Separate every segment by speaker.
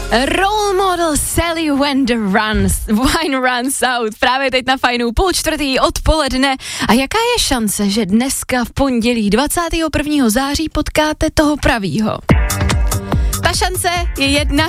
Speaker 1: Role model Sally when the wine runs out. Právě teď na Fajnu 3:30 odpoledne. A jaká je šance, že dneska v pondělí 21. září potkáte toho pravýho? Ta šance je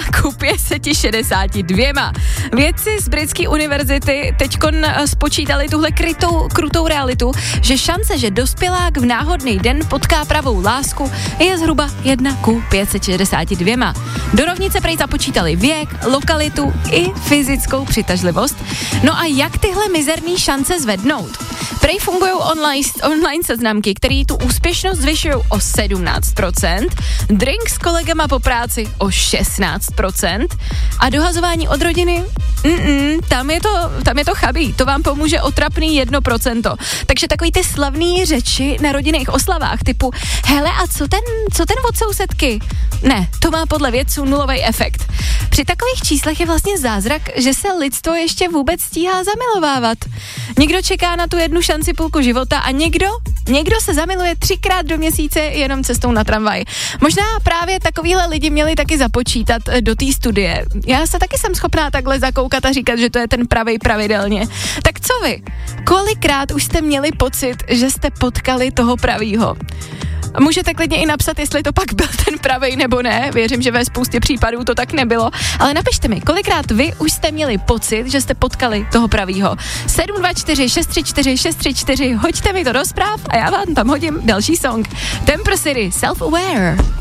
Speaker 1: 1:562. Vědci z britské univerzity teďkon spočítali tuhle krutou realitu, že šance, že dospělák v náhodný den potká pravou lásku, je zhruba 1:562. Do rovnice prej započítali věk, lokalitu i fyzickou přitažlivost. No a jak tyhle mizerný šance zvednout? Prej fungují online seznamky, které tu úspěšnost zvyšují o 17%, drink s kolegama po práci o 16% a dohazování od rodiny, tam je to chabý, to vám pomůže o trapný 1%. Takže takový ty slavný řeči na rodinných oslavách typu hele a co ten od sousedky? Ne, to má podle vědců nulový efekt. Při takových číslech je vlastně zázrak, že se lidstvo ještě vůbec stíhá zamilovávat. Někdo čeká na tu jednu šanci půlku života a někdo se zamiluje 3krát do měsíce jenom cestou na tramvaj. Možná právě takovýhle lidi měli taky započítat do té studie. Já se taky jsem schopná takhle zakoukat a říkat, že to je ten pravej pravidelně. Tak co vy? Kolikrát už jste měli pocit, že jste potkali toho pravýho? Můžete klidně i napsat, jestli to pak byl ten pravej nebo ne. Věřím, že ve spoustě případů to tak nebylo. Ale napište mi, kolikrát vy už jste měli pocit, že jste potkali toho pravýho. 724 634 634, hoďte mi to do zpráv a já vám tam hodím další song. Temper City, Self-Aware.